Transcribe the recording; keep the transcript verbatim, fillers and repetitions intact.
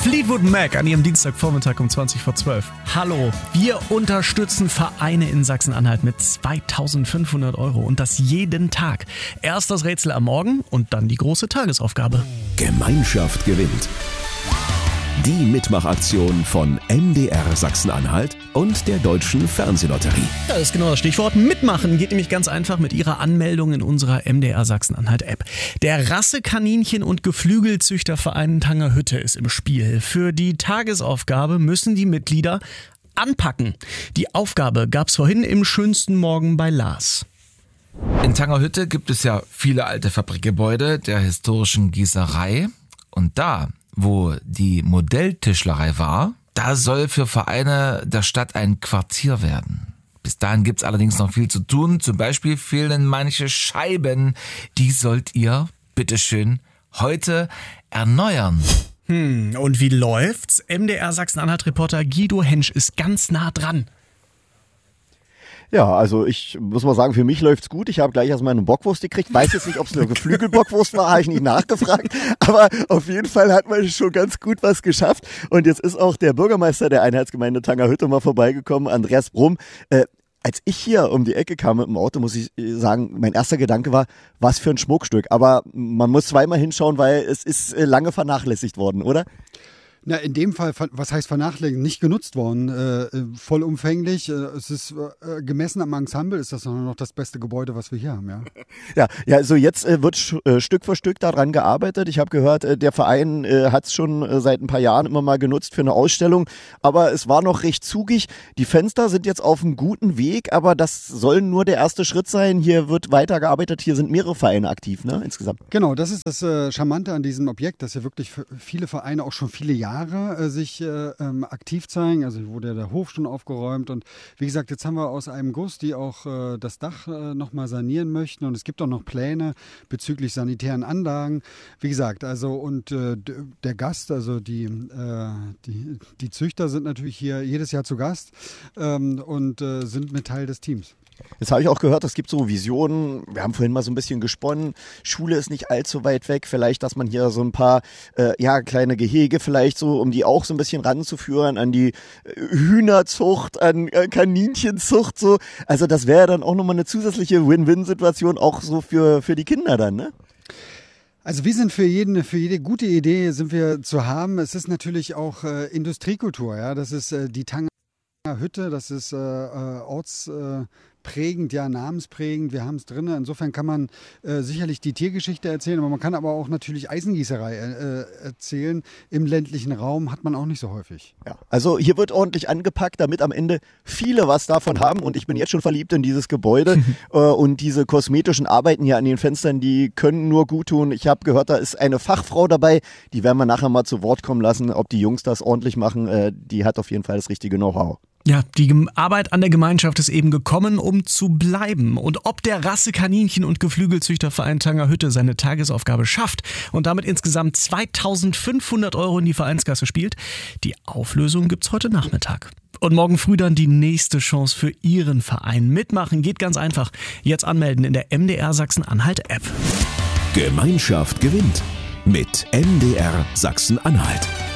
Fleetwood Mac an ihrem Dienstagvormittag um zwanzig vor zwölf. Hallo, wir unterstützen Vereine in Sachsen-Anhalt mit zweitausendfünfhundert Euro und das jeden Tag. Erst das Rätsel am Morgen und dann die große Tagesaufgabe. Gemeinschaft gewinnt. Die Mitmachaktion von M D R Sachsen-Anhalt und der Deutschen Fernsehlotterie. Das ist genau das Stichwort. Mitmachen geht nämlich ganz einfach mit Ihrer Anmeldung in unserer M D R Sachsen-Anhalt-App. Der Rassekaninchen- und Geflügelzüchterverein Tangerhütte ist im Spiel. Für die Tagesaufgabe müssen die Mitglieder anpacken. Die Aufgabe gab's vorhin im schönsten Morgen bei Lars. In Tangerhütte gibt es ja viele alte Fabrikgebäude der historischen Gießerei. Und da, wo die Modelltischlerei war, da soll für Vereine der Stadt ein Quartier werden. Bis dahin gibt's allerdings noch viel zu tun. Zum Beispiel fehlen manche Scheiben. Die sollt ihr, bitteschön, heute erneuern. Hm, und wie läuft's? M D R Sachsen-Anhalt-Reporter Guido Hensch ist ganz nah dran. Ja, also ich muss mal sagen, für mich läuft's gut. Ich habe gleich erstmal eine Bockwurst gekriegt. Weiß jetzt nicht, ob es eine Geflügelbockwurst war, habe ich nicht nachgefragt. Aber auf jeden Fall hat man schon ganz gut was geschafft. Und jetzt ist auch der Bürgermeister der Einheitsgemeinde Tangerhütte mal vorbeigekommen, Andreas Brumm. Äh, als ich hier um die Ecke kam mit dem Auto, muss ich sagen, mein erster Gedanke war, was für ein Schmuckstück. Aber man muss zweimal hinschauen, weil es ist lange vernachlässigt worden, oder? Na, in dem Fall, was heißt vernachlässigt, nicht genutzt worden, äh, vollumfänglich. Äh, es ist äh, gemessen am Ensemble, ist das noch das beste Gebäude, was wir hier haben, ja. Ja, ja, also jetzt äh, wird sch- äh, Stück für Stück daran gearbeitet. Ich habe gehört, äh, der Verein äh, hat es schon äh, seit ein paar Jahren immer mal genutzt für eine Ausstellung, aber es war noch recht zugig. Die Fenster sind jetzt auf einem guten Weg, aber das soll nur der erste Schritt sein. Hier wird weitergearbeitet, hier sind mehrere Vereine aktiv, ne, insgesamt. Genau, das ist das äh, Charmante an diesem Objekt, dass hier wirklich viele Vereine auch schon viele Jahre äh, sich äh, ähm, aktiv zeigen. Also hier wurde ja der Hof schon aufgeräumt und wie gesagt, jetzt haben wir aus einem Guss, die auch äh, das Dach äh, nochmal sanieren möchten und es gibt auch noch Pläne bezüglich sanitären Anlagen. Wie gesagt, also und äh, der Gast, also die, äh, die, die Züchter sind natürlich hier jedes Jahr zu Gast ähm, und äh, sind mit Teil des Teams. Jetzt habe ich auch gehört, es gibt so Visionen, wir haben vorhin mal so ein bisschen gesponnen, Schule ist nicht allzu weit weg, vielleicht, dass man hier so ein paar äh, ja kleine Gehege vielleicht so, um die auch so ein bisschen ranzuführen an die äh, Hühnerzucht, an äh, Kaninchenzucht so. Also das wäre dann auch nochmal eine zusätzliche Win-Win-Situation auch so für, für die Kinder dann, ne? Also wir sind für jeden, für jede gute Idee sind wir zu haben. Es ist natürlich auch äh, Industriekultur, ja, das ist äh, die Tangerhütte, das ist äh, äh, Orts... Äh, prägend, ja, namensprägend, wir haben es drin. Insofern kann man äh, sicherlich die Tiergeschichte erzählen, aber man kann aber auch natürlich Eisengießerei äh, erzählen. Im ländlichen Raum hat man auch nicht so häufig. Ja, also hier wird ordentlich angepackt, damit am Ende viele was davon haben und ich bin jetzt schon verliebt in dieses Gebäude äh, und diese kosmetischen Arbeiten hier an den Fenstern, die können nur gut tun. Ich habe gehört, da ist eine Fachfrau dabei, die werden wir nachher mal zu Wort kommen lassen, ob die Jungs das ordentlich machen, äh, die hat auf jeden Fall das richtige Know-how. Ja, die Arbeit an der Gemeinschaft ist eben gekommen, um zu bleiben. Und ob der Rassekaninchen- und Geflügelzüchterverein Tangerhütte seine Tagesaufgabe schafft und damit insgesamt zweitausendfünfhundert Euro in die Vereinskasse spielt, die Auflösung gibt's heute Nachmittag. Und morgen früh dann die nächste Chance für Ihren Verein. Mitmachen geht ganz einfach. Jetzt anmelden in der M D R Sachsen-Anhalt-App. Gemeinschaft gewinnt mit M D R Sachsen-Anhalt.